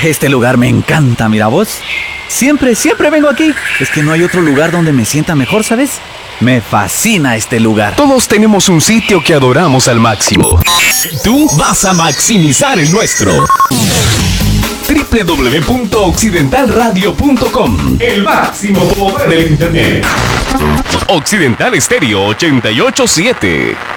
Este lugar me encanta, mira vos. Siempre vengo aquí. Es que no hay otro lugar donde me sienta mejor, ¿sabes? Me fascina este lugar. Todos tenemos un sitio que adoramos al máximo. Tú vas a maximizar el nuestro. www.occidentalradio.com. El máximo poder del internet. Occidental Estéreo 88.7.